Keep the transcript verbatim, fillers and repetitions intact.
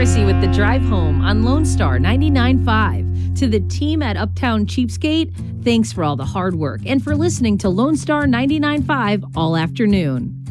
Morrissey with The Drive Home on Lone Star ninety-nine point five. To the team at Uptown Cheapskate, thanks for all the hard work and for listening to Lone Star ninety-nine point five all afternoon.